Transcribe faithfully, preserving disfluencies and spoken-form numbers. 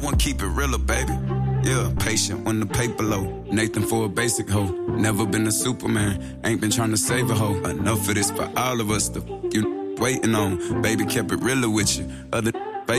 One keep it realer, baby. Yeah, patient when the paper low. Nathan for a basic hoe. Never been a Superman. Ain't been trying to save a hoe. Enough of this for all of us. The f- you waiting on. Baby kept it realer with you. Other